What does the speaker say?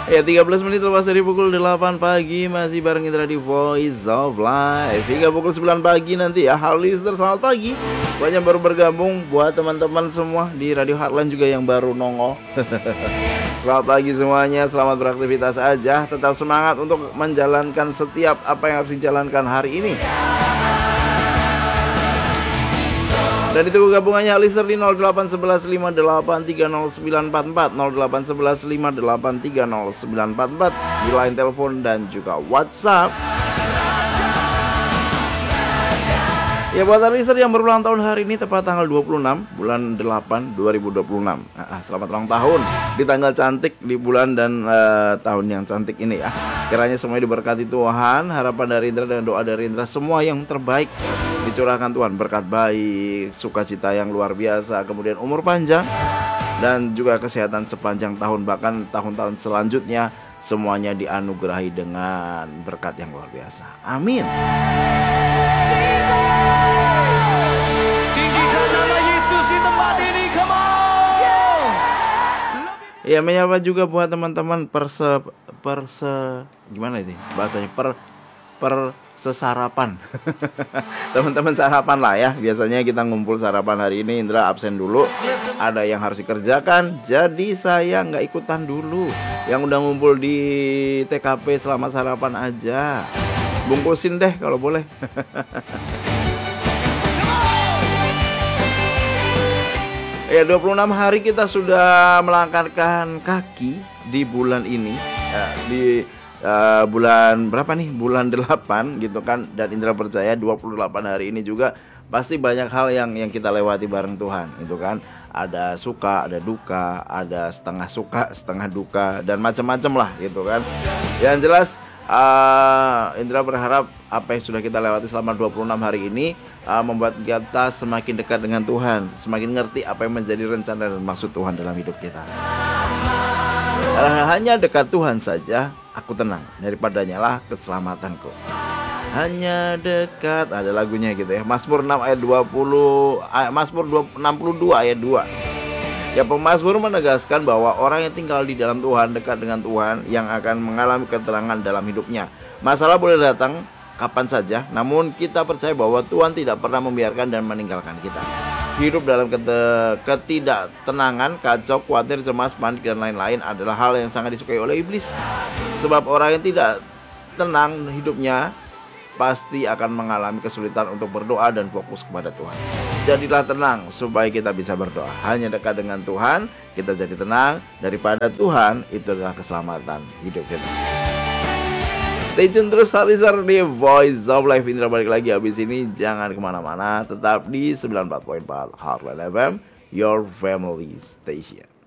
Ya 13 menit lepas dari pukul 8 pagi masih bareng Indra di Voice of Life hingga pukul 9 pagi nanti ya. Halo listener, selamat pagi buat yang baru bergabung, buat teman-teman semua di Radio Heartland juga yang baru nongol. Selamat pagi semuanya, selamat beraktivitas aja. Tetap semangat untuk menjalankan setiap apa yang harus dijalankan hari ini. Dan itu gabungannya listener di 0811583094 0811583094 di line telepon dan juga WhatsApp. Ya buat listener yang berulang tahun hari ini tepat tanggal 26 bulan 8 2026. Selamat ulang tahun di tanggal cantik, di bulan dan tahun yang cantik ini ya. Kiranya semuanya diberkati Tuhan, harapan dari Indra dan doa dari Indra semua yang terbaik dicurahkan Tuhan, berkat baik, sukacita yang luar biasa, kemudian umur panjang dan juga kesehatan sepanjang tahun, bahkan tahun-tahun selanjutnya semuanya dianugerahi dengan berkat yang luar biasa. Amin. Tinggikan nama Yesus di tempat ini, come on. Ya, menyapa juga buat teman-teman gimana ini bahasanya, sesarapan. Teman-teman sarapan lah ya. Biasanya kita ngumpul sarapan, hari ini Indra absen dulu. Ada yang harus dikerjakan, jadi saya nggak ikutan dulu. Yang udah ngumpul di TKP selama sarapan aja, bungkusin deh kalau boleh. Ya 26 hari kita sudah melangkahkan kaki di bulan ini ya, di bulan berapa nih? Bulan 8 gitu kan. Dan Indra percaya 28 hari ini juga pasti banyak hal yang kita lewati bareng Tuhan gitu kan. Ada suka, ada duka, ada setengah suka, setengah duka, dan macam-macam lah gitu kan. Yang jelas Indra berharap apa yang sudah kita lewati selama 26 hari ini membuat kita semakin dekat dengan Tuhan, semakin ngerti apa yang menjadi rencana dan maksud Tuhan dalam hidup kita. Hanya dekat Tuhan saja aku tenang, daripadanya lah keselamatanku. Hanya dekat, ada lagunya gitu ya. Mazmur 6 ayat 20, Mazmur 62 ayat 2. Ya, pemazmur menegaskan bahwa orang yang tinggal di dalam Tuhan, dekat dengan Tuhan, yang akan mengalami keterangan dalam hidupnya. Masalah boleh datang kapan saja, namun kita percaya bahwa Tuhan tidak pernah membiarkan dan meninggalkan kita. Hidup dalam ketidaktenangan, kacau, khawatir, cemas, panik, dan lain-lain adalah hal yang sangat disukai oleh iblis. Sebab orang yang tidak tenang hidupnya pasti akan mengalami kesulitan untuk berdoa dan fokus kepada Tuhan. Jadilah tenang supaya kita bisa berdoa. Hanya dekat dengan Tuhan kita jadi tenang, daripada Tuhan itu adalah keselamatan hidup kita. Stay tune terus listener di Voice of Life. Indra balik lagi habis ini, jangan kemana-mana, tetap di 94.4 Heartland FM, your family station.